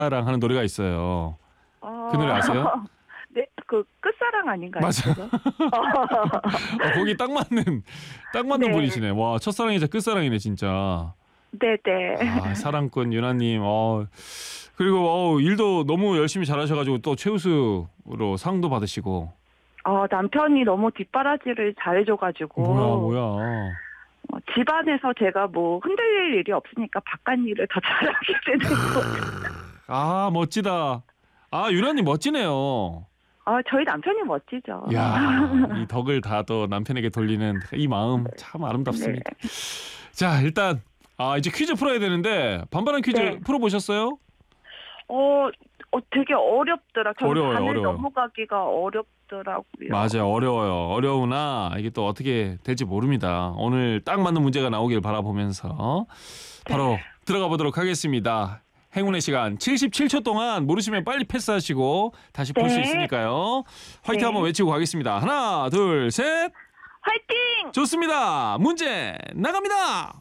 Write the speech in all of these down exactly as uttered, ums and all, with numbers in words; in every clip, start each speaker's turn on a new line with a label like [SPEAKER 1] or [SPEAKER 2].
[SPEAKER 1] 사랑 하는 노래가 있어요.
[SPEAKER 2] 어...
[SPEAKER 1] 그 노래 아세요?
[SPEAKER 2] 네, 그 끝사랑 아닌가요?
[SPEAKER 1] 맞아. 어, 거기 딱 맞는 딱 맞는
[SPEAKER 2] 네.
[SPEAKER 1] 분이시네. 와, 첫사랑이자 끝사랑이네 진짜.
[SPEAKER 2] 네네.
[SPEAKER 1] 아, 사랑꾼 유나님. 어, 그리고 어, 일도 너무 열심히 잘하셔가지고 또 최우수로 상도 받으시고.
[SPEAKER 2] 어, 남편이 너무 뒷바라지를 잘해줘가지고.
[SPEAKER 1] 뭐야 뭐야.
[SPEAKER 2] 어, 집안에서 제가 뭐 흔들릴 일이 없으니까 바깥 일을 더 잘하게 되는 거죠.
[SPEAKER 1] 아, 멋지다. 아, 유나님 멋지네요.
[SPEAKER 2] 아, 저희 남편이 멋지죠.
[SPEAKER 1] 야, 이 덕을 다 또 남편에게 돌리는 이 마음 참 아름답습니다.
[SPEAKER 2] 네.
[SPEAKER 1] 자, 일단 아 이제 퀴즈 풀어야 되는데 반반한 퀴즈
[SPEAKER 2] 네.
[SPEAKER 1] 풀어보셨어요?
[SPEAKER 2] 어, 어, 되게 어렵더라. 저는
[SPEAKER 1] 어려워요,
[SPEAKER 2] 반을
[SPEAKER 1] 어려워요.
[SPEAKER 2] 넘어가기가 어렵더라고요.
[SPEAKER 1] 맞아요, 어려워요. 어려우나 이게 또 어떻게 될지 모릅니다. 오늘 딱 맞는 문제가 나오길 바라보면서 바로
[SPEAKER 2] 네.
[SPEAKER 1] 들어가 보도록 하겠습니다. 행운의 시간 칠십칠 초 동안 모르시면 빨리 패스하시고 다시 볼 수
[SPEAKER 2] 네.
[SPEAKER 1] 있으니까요. 화이팅
[SPEAKER 2] 네.
[SPEAKER 1] 한번 외치고 가겠습니다. 하나, 둘, 셋.
[SPEAKER 2] 화이팅!
[SPEAKER 1] 좋습니다. 문제 나갑니다.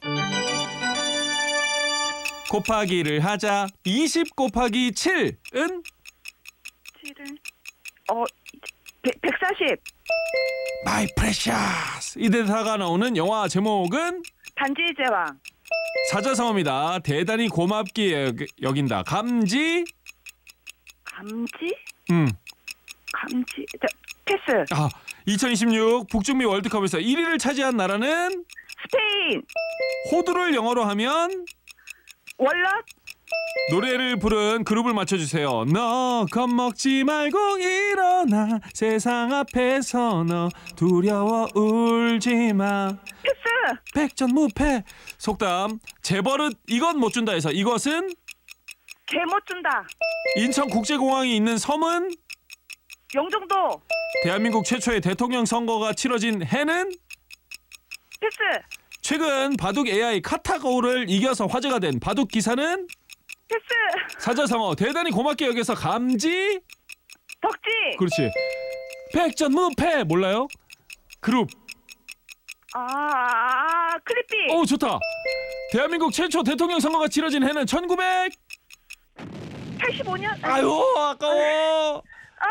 [SPEAKER 1] 곱하기를 하자. 이십 곱하기 칠은?
[SPEAKER 2] 칠을 어, 백, 백사십.
[SPEAKER 1] My precious. 이 대사가 나오는 영화 제목은?
[SPEAKER 2] 반지의 제왕.
[SPEAKER 1] 사자성어입니다. 대단히 고맙게 여- 여긴다. 감지?
[SPEAKER 2] 감지?
[SPEAKER 1] 음.
[SPEAKER 2] 감지. 자, 패스.
[SPEAKER 1] 아, 이천이십육 북중미 월드컵에서 일 위를 차지한 나라는?
[SPEAKER 2] 스페인.
[SPEAKER 1] 호두를 영어로 하면?
[SPEAKER 2] 월넛.
[SPEAKER 1] 노래를 부른 그룹을 맞춰주세요. 너 겁먹지 말고 일어나. 세상 앞에서 너 두려워 울지 마.
[SPEAKER 2] 패스.
[SPEAKER 1] 백전무패. 속담 재벌은 이건 못 준다 해서 이것은?
[SPEAKER 2] 개 못 준다.
[SPEAKER 1] 인천국제공항이 있는 섬은?
[SPEAKER 2] 영종도.
[SPEAKER 1] 대한민국 최초의 대통령 선거가 치러진 해는?
[SPEAKER 2] 패스.
[SPEAKER 1] 최근 바둑 에이아이 카타고를 이겨서 화제가 된 바둑 기사는?
[SPEAKER 2] 패스.
[SPEAKER 1] 사자성어 대단히 고맙게 여겨서 감지?
[SPEAKER 2] 덕지.
[SPEAKER 1] 그렇지. 백전무패 몰라요? 그룹.
[SPEAKER 2] 아, 아, 클리피.
[SPEAKER 1] 오, 좋다. 대한민국 최초 대통령 선거가 치러진 해는 천구백.
[SPEAKER 2] 팔십오 년.
[SPEAKER 1] 아유, 아까워.
[SPEAKER 2] 아,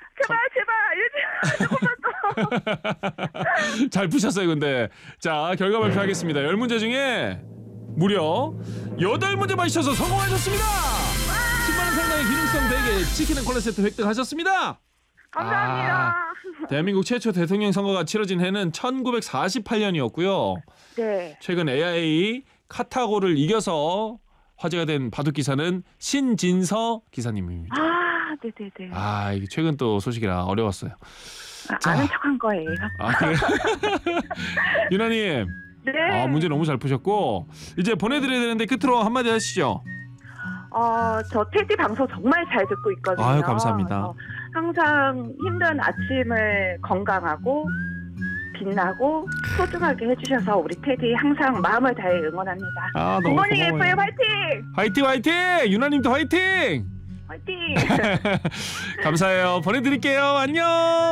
[SPEAKER 2] 제발, 제발. 요즘 조금만 더.
[SPEAKER 1] 잘 푸셨어요, 근데. 자, 결과 발표하겠습니다. 열 문제 중에 무려 여덟 문제 맞히셔서 성공하셨습니다. 십만 원 상당의 기능성 베개 치킨 앤 콜라 세트 획득하셨습니다.
[SPEAKER 2] 감사합니다.
[SPEAKER 1] 아, 대한민국 최초 대통령 선거가 치러진 해는 천구백사십팔 년이었고요.
[SPEAKER 2] 네.
[SPEAKER 1] 최근 에이아이 카타고를 이겨서 화제가 된 바둑 기사는 신진서 기사님입니다.
[SPEAKER 2] 아, 네네네.
[SPEAKER 1] 아, 이게 최근 또 소식이라 어려웠어요.
[SPEAKER 2] 아,
[SPEAKER 1] 자.
[SPEAKER 2] 아는 척한 거예요.
[SPEAKER 1] 아, 그래? 유나님,
[SPEAKER 2] 네.
[SPEAKER 1] 아, 문제 너무 잘 푸셨고 이제 보내드려야 되는데 끝으로 한마디 하시죠.
[SPEAKER 2] 어, 저 테디 방송 정말 잘 듣고 있거든요.
[SPEAKER 1] 아유, 감사합니다.
[SPEAKER 2] 어, 항상 힘든 아침을 건강하고 빛나고 소중하게 해주셔서 우리 테디 항상 마음을 다해 응원합니다.
[SPEAKER 1] 아, 너무
[SPEAKER 2] 굿모닝
[SPEAKER 1] 고마워요.
[SPEAKER 2] 에프엠 화이팅!
[SPEAKER 1] 화이팅 화이팅! 유나님도 화이팅!
[SPEAKER 2] 화이팅!
[SPEAKER 1] 감사해요. 보내드릴게요. 안녕.